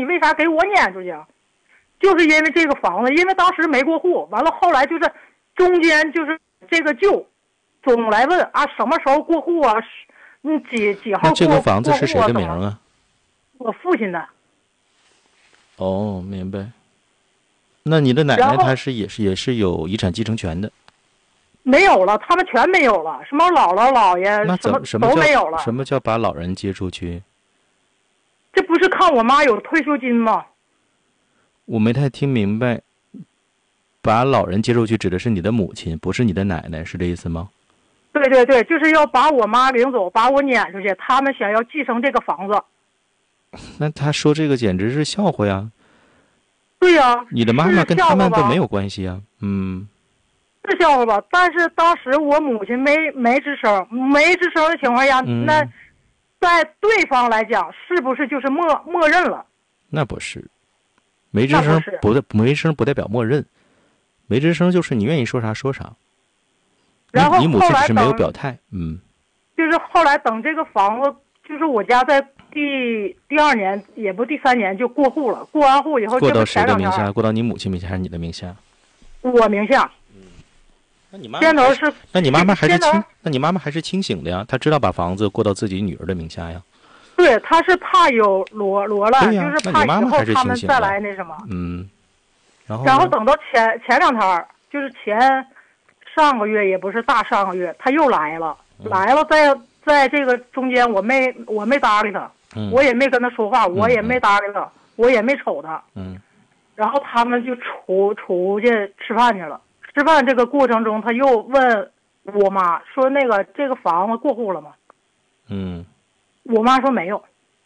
为啥给我撵出去啊？就是因为这个房子，因为当时没过户，完了后来就是中间就是这个舅总来问啊什么时候过户啊，几号过户啊？ 这个房子是谁的名啊？ 我父亲的。 哦，明白。那你的奶奶她是也是有遗产继承权的？ 没有了，他们全没有了，什么姥姥姥爷什么都没有了。 什么叫把老人接出去？ 这不是看我妈有退休金吗？ 我没太听明白，把老人接出去指的是你的母亲，不是你的奶奶，是这意思吗？ 对对对，就是要把我妈领走，把我撵出去，他们想要继承这个房子。 那他说这个简直是笑话呀！ 对呀， 你的妈妈跟他们都没有关系呀。 是笑话吧？但是当时我母亲没吱声的情况下，那在对方来讲，是不是就是默认了？ 那不是，没吱声没声不代表默认，没吱声就是你愿意说啥说啥。 然后你母亲只是没有表态。 就是后来等这个房子，就是我家在第2年也不第3年就过户了，过完户以后过到谁的名下？过到你母亲名下还是你的名下？ 我名下。 那你妈妈是？ 那你妈妈还是清醒的呀？她知道把房子过到自己女儿的名下呀。 对，她是怕有罗乱，就是怕以后他们再来那什么。 然后等到前2天，就是上个月也不是大上个月，他又来了，在这个中间我没搭理他，我也没跟他说话，我也没搭理他，我也没瞅他。然后他们就出去吃饭去了。吃饭这个过程中，他又问我妈说：“那个这个房子过户了吗？”我妈说没有。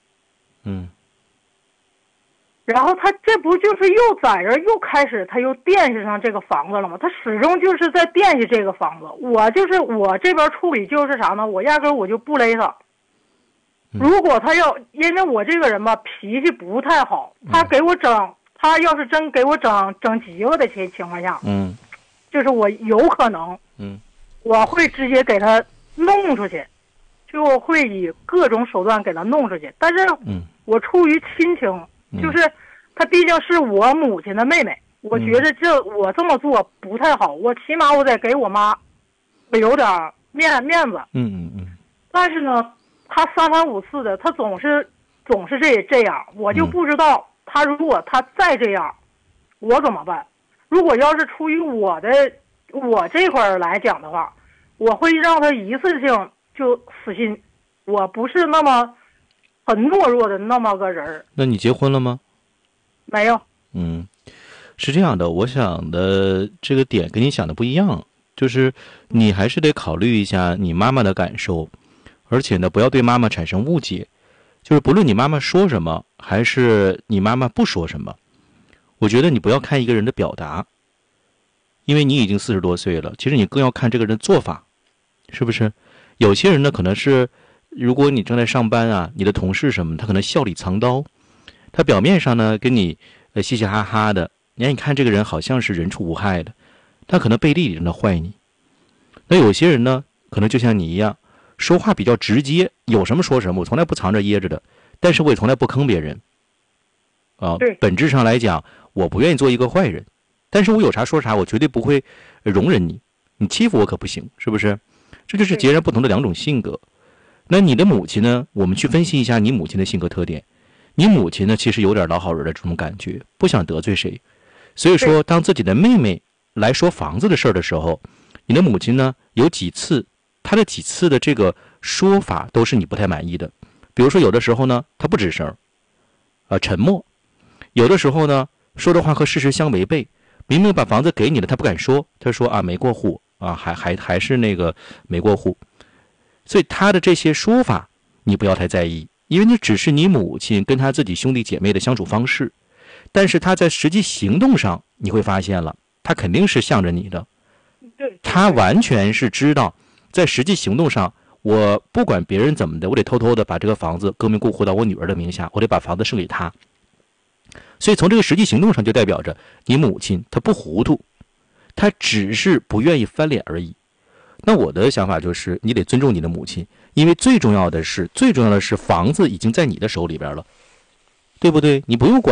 然后他这不就是又在这又开始他又惦记上这个房子了吗？他始终就是在惦记这个房子。我这边处理就是啥呢？我压根我就不勒他。如果他要因为我这个人吧脾气不太好，他要是真给我整急了的情况下，就是我有可能，我会直接给他弄出去，就会以各种手段给他弄出去。但是，我出于亲情，就是她毕竟是我母亲的妹妹，我觉得我这么做不太好，我起码我得给我妈留点面子。但是呢，她3番5次的，她总是这样，我就不知道她如果她再这样，我怎么办？如果要是出于我这块来讲的话，我会让他一次性就死心，我不是那么很懦弱的那么个人。 那你结婚了吗？ 没有。 是这样的，我想的这个点跟你想的不一样，就是你还是得考虑一下你妈妈的感受，而且呢，不要对妈妈产生误解，就是不论你妈妈说什么，还是你妈妈不说什么。我觉得你不要看一个人的表达，因为你已经40多岁了，其实你更要看这个人的做法，是不是？有些人呢，可能是如果你正在上班啊，你的同事什么，他可能笑里藏刀，他表面上呢跟你嘻嘻哈哈的，你看这个人好像是人畜无害的，他可能背地里正在坏你。那有些人呢，可能就像你一样，说话比较直接，有什么说什么，我从来不藏着掖着的，但是我也从来不坑别人。本质上来讲，我不愿意做一个坏人，但是我有啥说啥，我绝对不会容忍你，你欺负我可不行，是不是？这就是截然不同的2种性格。那你的母亲呢？我们去分析一下你母亲的性格特点。你母亲呢，其实有点老好人的这种感觉，不想得罪谁，所以说当自己的妹妹来说房子的事儿的时候，你的母亲呢有几次，她的几次的这个说法都是你不太满意的。比如说有的时候呢，她不吱声，沉默；有的时候呢，说的话和事实相违背。明明把房子给你了，她不敢说，她说啊没过户啊，还是那个没过户。所以她的这些说法你不要太在意，因为那只是你母亲跟她自己兄弟姐妹的相处方式。但是她在实际行动上，你会发现了，她肯定是向着你的。她完全是知道，在实际行动上，我不管别人怎么的，我得偷偷的把这个房子革命过户到我女儿的名下，我得把房子剩给她。所以从这个实际行动上，就代表着你母亲她不糊涂，她只是不愿意翻脸而已。那我的想法就是，你得尊重你的母亲，因为最重要的是房子已经在你的手里边了，对不对？你不用管